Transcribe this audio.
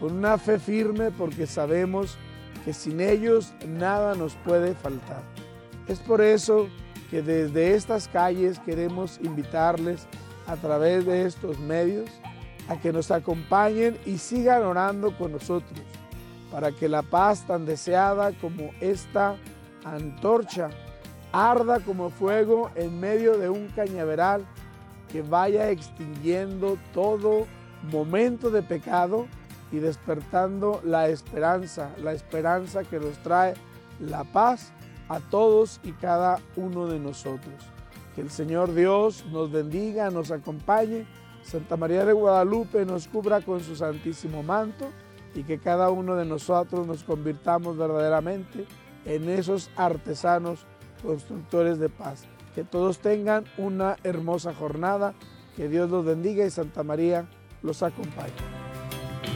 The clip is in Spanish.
con una fe firme porque sabemos que sin ellos nada nos puede faltar. Es por eso que desde estas calles queremos invitarles a través de estos medios a que nos acompañen y sigan orando con nosotros para que la paz tan deseada como esta antorcha arda como fuego en medio de un cañaveral que vaya extinguiendo todo momento de pecado y despertando la esperanza que nos trae la paz a todos y cada uno de nosotros. Que el Señor Dios nos bendiga, nos acompañe, Santa María de Guadalupe nos cubra con su santísimo manto y que cada uno de nosotros nos convirtamos verdaderamente en esos artesanos constructores de paz. Que todos tengan una hermosa jornada, que Dios los bendiga y Santa María los acompañe.